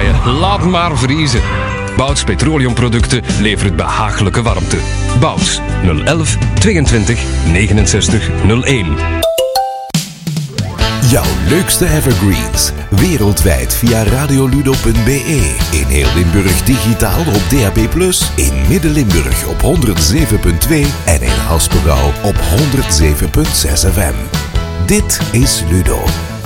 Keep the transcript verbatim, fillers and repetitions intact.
draaien. Laat maar vriezen. Bouts Petroleumproducten levert behagelijke warmte. Bouts nul elf tweeëntwintig negenenzestig nul één. Jouw leukste evergreens. Wereldwijd via radioludo punt be. In heel Limburg digitaal op D A B plus. In Midden-Limburg op honderdzeven punt twee. En in Haspengouw op honderdzeven punt zes F M. Dit is Ludo.